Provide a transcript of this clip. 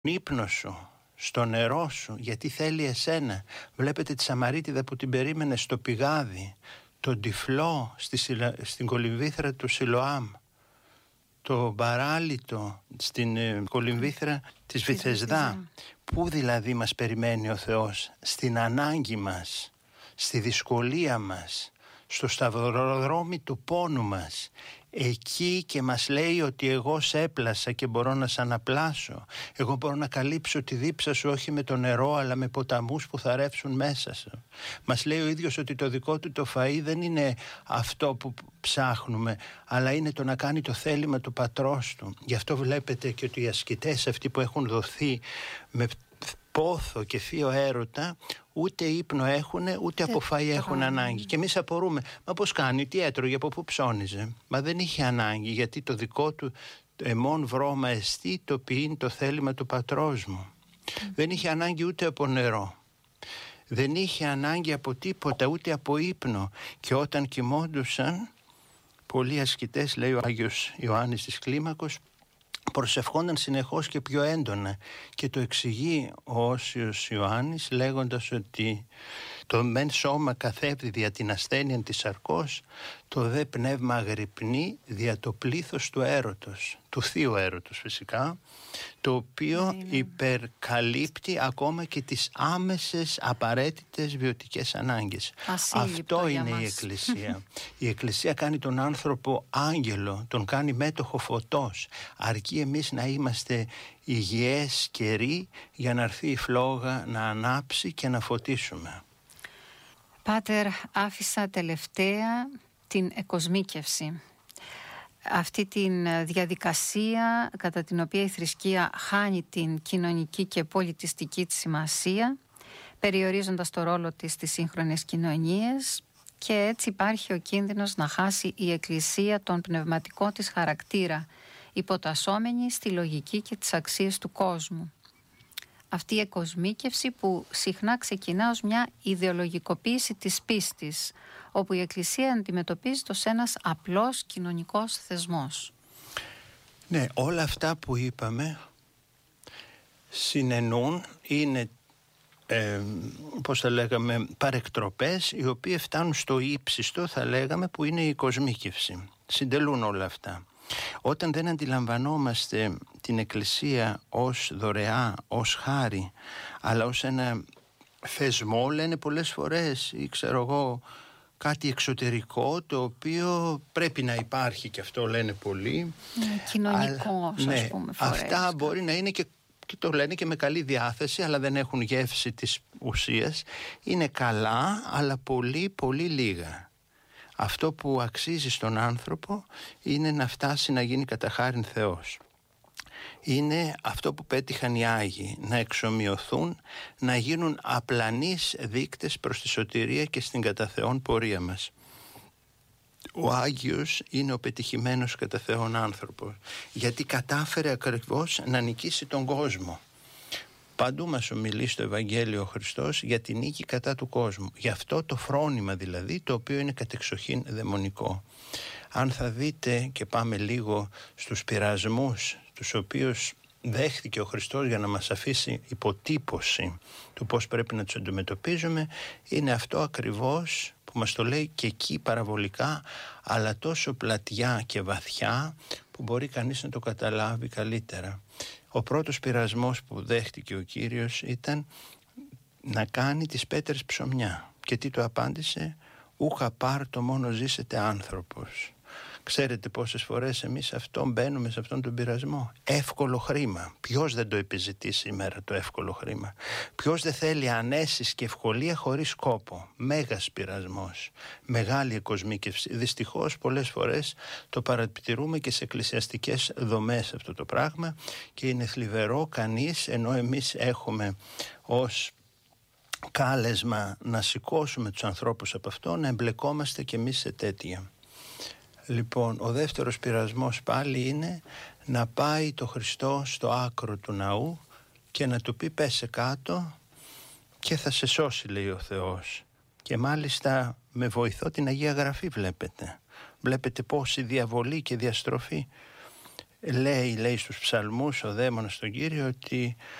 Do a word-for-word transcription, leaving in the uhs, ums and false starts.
ύπνο σου, στο νερό σου, γιατί θέλει εσένα. Βλέπετε τη Σαμαρίτιδα που την περίμενε στο πηγάδι, τον τυφλό στη, στην κολυμβήθρα του Σιλοάμ, το παράλυτο στην ε, κολυμβήθρα της Βηθεσδά. Πού δηλαδή μας περιμένει ο Θεός? Στην ανάγκη μας, στη δυσκολία μας, στο σταυροδρόμι του πόνου μας. Εκεί και μας λέει ότι εγώ σε έπλασα και μπορώ να σ' αναπλάσω. Εγώ μπορώ να καλύψω τη δίψα σου όχι με το νερό αλλά με ποταμούς που θα ρεύσουν μέσα σου. Μας λέει ο ίδιος ότι το δικό του το φαΐ δεν είναι αυτό που ψάχνουμε, αλλά είναι το να κάνει το θέλημα του πατρός του. Γι' αυτό βλέπετε και ότι οι ασκητές αυτοί που έχουν δοθεί με πόθο και θείο έρωτα, ούτε ύπνο έχουν, ούτε από φαΐ έχουν ανάγκη. Και εμείς απορούμε, μα πώς κάνει, τι έτρωγε, από πού ψώνιζε? Μα δεν είχε ανάγκη, γιατί το δικό του εμών βρώμα εστί, το ποιήν το θέλημα του πατρός μου. Mm. Δεν είχε ανάγκη ούτε από νερό. Δεν είχε ανάγκη από τίποτα, ούτε από ύπνο. Και όταν κοιμόντουσαν, πολλοί ασκητές, λέει ο Άγιος Ιωάννης της Κλίμακος, προσευχόνταν συνεχώς και πιο έντονα, και το εξηγεί ο Όσιος Ιωάννης λέγοντας ότι το μεν σώμα καθέβει δια την ασθένεια της σαρκός, το δε πνεύμα αγρυπνεί δια το πλήθος του έρωτος, του θείου έρωτος φυσικά, το οποίο ναι, ναι. υπερκαλύπτει ακόμα και τις άμεσες απαραίτητες βιωτικές ανάγκες. Ασύλληπτο. Αυτό είναι η Εκκλησία. Η Εκκλησία κάνει τον άνθρωπο άγγελο, τον κάνει μέτοχο φωτός. Αρκεί εμείς να είμαστε υγιές καιροί για να έρθει η φλόγα να ανάψει και να φωτίσουμε. Πάτερ, άφησα τελευταία την εκοσμίκευση. Αυτή τη διαδικασία κατά την οποία η θρησκεία χάνει την κοινωνική και πολιτιστική της σημασία, περιορίζοντας το ρόλο της στις σύγχρονες κοινωνίες, και έτσι υπάρχει ο κίνδυνος να χάσει η Εκκλησία τον πνευματικό της χαρακτήρα, υποτασσόμενη στη λογική και τις αξίες του κόσμου. Αυτή η εκοσμίκευση που συχνά ξεκινά ως μια ιδεολογικοποίηση της πίστης, όπου η Εκκλησία αντιμετωπίζεται ως ένας απλός κοινωνικός θεσμός. Ναι, όλα αυτά που είπαμε συνενούν, είναι ε, πώς θα λέγαμε παρεκτροπές, οι οποίες φτάνουν στο ύψιστο, θα λέγαμε, που είναι η κοσμίκευση. Συντελούν όλα αυτά. Όταν δεν αντιλαμβανόμαστε την Εκκλησία ως δωρεά, ως χάρη, αλλά ως ένα θεσμό, λένε πολλές φορές, ή ξέρω εγώ, κάτι εξωτερικό, το οποίο πρέπει να υπάρχει, και αυτό λένε πολλοί. Ναι, κοινωνικό, ας ναι, πούμε, φορές. Αυτά μπορεί να είναι και, και το λένε και με καλή διάθεση, αλλά δεν έχουν γεύση της ουσίας. Είναι καλά, αλλά πολύ πολύ λίγα. Αυτό που αξίζει στον άνθρωπο είναι να φτάσει να γίνει κατά χάριν Θεός. Είναι αυτό που πέτυχαν οι Άγιοι, να εξομοιωθούν, να γίνουν απλανείς δείκτες προς τη σωτηρία και στην κατά Θεόν πορεία μας. Ο Άγιος είναι ο πετυχημένος κατά Θεόν άνθρωπος, γιατί κατάφερε ακριβώς να νικήσει τον κόσμο. Παντού μας ομιλεί στο Ευαγγέλιο ο Χριστός για την νίκη κατά του κόσμου. Γι' αυτό το φρόνημα δηλαδή, το οποίο είναι κατεξοχήν δαιμονικό. Αν θα δείτε, και πάμε λίγο στους πειρασμούς τους οποίους δέχθηκε ο Χριστός για να μας αφήσει υποτύπωση του πώς πρέπει να τους αντιμετωπίζουμε, είναι αυτό ακριβώς που μας το λέει και εκεί παραβολικά, αλλά τόσο πλατιά και βαθιά που μπορεί κανείς να το καταλάβει καλύτερα. Ο πρώτος πειρασμός που δέχτηκε ο Κύριος ήταν να κάνει τις πέτρες ψωμιά. Και τι του απάντησε? Ούχα πάρ το μόνο ζήσετε άνθρωπος. Ξέρετε πόσες φορές εμείς αυτό μπαίνουμε σε αυτόν τον πειρασμό? Εύκολο χρήμα. Ποιος δεν το επιζητεί σήμερα το εύκολο χρήμα? Ποιος δεν θέλει ανέσεις και ευκολία χωρίς κόπο? Μέγας πειρασμός, μεγάλη εκοσμίκευση. Δυστυχώς πολλές φορές το παρατηρούμε και σε εκκλησιαστικές δομές αυτό το πράγμα, και είναι θλιβερό κανείς, ενώ εμείς έχουμε ως κάλεσμα να σηκώσουμε τους ανθρώπους από αυτό, να εμπλεκόμαστε και εμείς σε τέτοια. Λοιπόν, ο δεύτερος πειρασμός πάλι είναι να πάει το Χριστό στο άκρο του ναού και να του πει πέσε κάτω και θα σε σώσει, λέει ο Θεός. Και μάλιστα με βοηθό την Αγία Γραφή βλέπετε. Βλέπετε πόση διαβολή και διαστροφή. λέει, λέει στους ψαλμούς ο δαίμονας στον Κύριο ότι